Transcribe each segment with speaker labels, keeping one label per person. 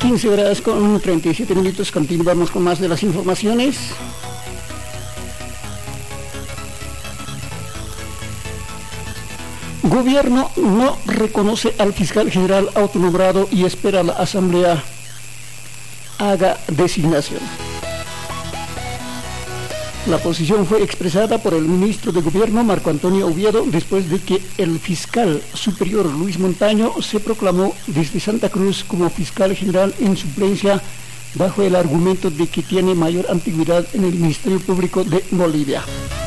Speaker 1: 15 horas con 37 minutos, continuamos con más de las informaciones. Gobierno no reconoce al fiscal general autonombrado y espera la Asamblea haga designación. La posición fue expresada por el ministro de Gobierno, Marco Antonio Oviedo, después de que el fiscal superior Luis Montaño se proclamó desde Santa Cruz como fiscal general en suplencia bajo el argumento de que tiene mayor antigüedad en el Ministerio Público de Bolivia.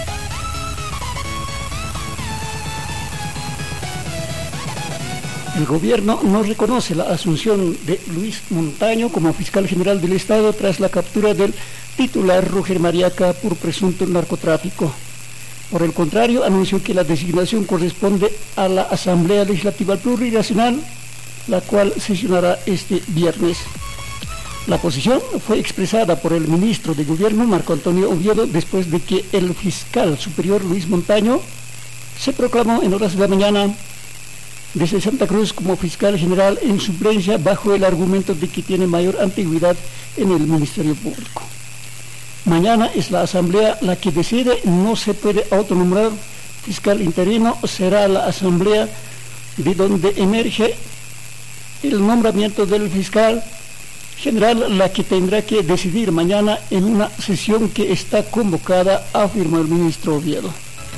Speaker 1: El gobierno no reconoce la asunción de Luis Montaño como fiscal general del Estado tras la captura del titular Roger Mariaca por presunto narcotráfico. Por el contrario, anunció que la designación corresponde a la Asamblea Legislativa Plurinacional, la cual sesionará este viernes. La posición fue expresada por el ministro de Gobierno, Marco Antonio Oviedo, después de que el fiscal superior Luis Montaño se proclamó en horas de la mañana desde Santa Cruz como fiscal general en suplencia bajo el argumento de que tiene mayor antigüedad en el Ministerio Público. Mañana es la Asamblea la que decide, no se puede autonombrar fiscal interino, será la Asamblea de donde emerge el nombramiento del fiscal general la que tendrá que decidir mañana en una sesión que está convocada, afirmó el ministro Oviedo.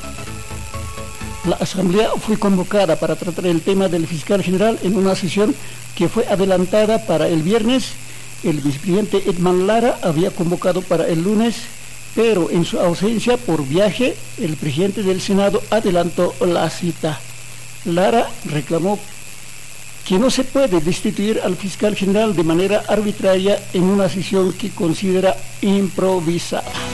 Speaker 1: La Asamblea fue convocada para tratar el tema del fiscal general en una sesión que fue adelantada para el viernes. El vicepresidente Edman Lara había convocado para el lunes, pero en su ausencia por viaje, el presidente del Senado adelantó la cita. Lara reclamó que no se puede destituir al fiscal general de manera arbitraria en una sesión que considera improvisada.